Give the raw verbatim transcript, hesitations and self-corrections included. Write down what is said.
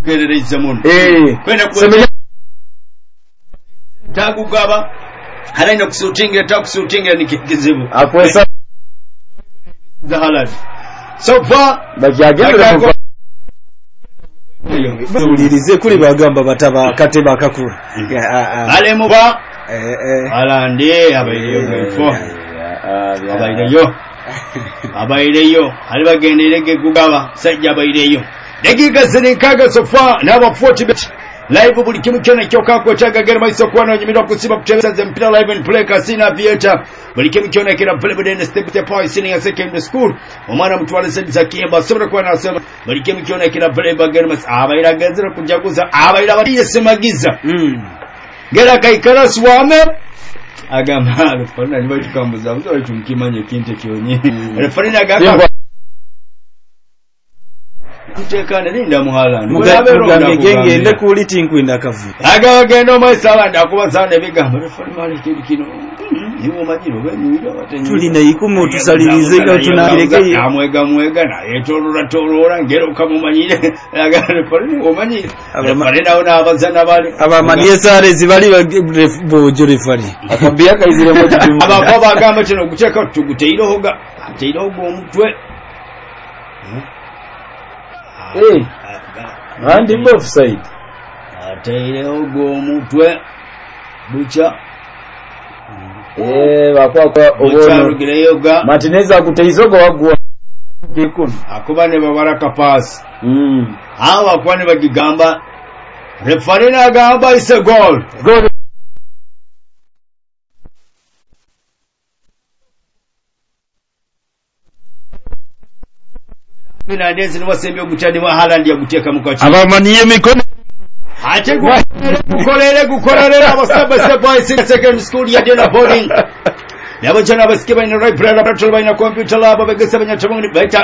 kerereza mun eh kwenda kwa tagu gaba halaina kusutinga ta kusutinga nikizibu akwesa zahalad so far bakyagendera bulirize kuli bagamba bataba kateba akakula ale muba eh eh alande abayireyo ifo abayireyo abayireyo ali bagenderege kugaba sajja abayireyo dakika zinikaga sofa naba forty bit live buli kimu kyona kyoka ko chaga germa isokuwa no nyimira kusiba kutebeza mpira live and play kasina theater buli kimu kyona kira play beden step step boy senior secondary school omwana mutwale sedi za kiemba sobra kwa nasema buli kimu kyona kira play bagerma abaira gazira kujaguza abaira batiye semagiza mm gera kaikara swame agamba alifanya niba tukambuza mzo tumkimanye kinte kyonye alifanya agamba kutekana linda muhala mugambe genge ende kuliti nkwinda kavu aga gendo maisala ndakuba zane bigambo alifanya mali kidi kino niwo majiro benyuira watenyu tulina ikumu tusalirize ka tunabireke amwega mwega na etolora tolora ngero kamumanyire aga alifanya omanyire alifanya naona abazana bali abamaniye sare zibali bojo refari akwambia kaizire moja abako bagamba kino kucheka tuguteirohoga ateirohoga omutwe eh andi offside ateirohoga omutwe bucha eh bakwa obono gireyoga Martinez akuteizogo wagwa kikun akubane babaraka pass mm hawa kwani bagigamba referee na gamba is a goal goal mina ndezi nwasembe ogutani wa Haaland yaguteka mukachi abamaniye mikono ache gukolere gukolere abasaba saba second school ya Dena boarding yabo chana basikiba ina right brother patrol baina computer lab bagesa banya chamuni baita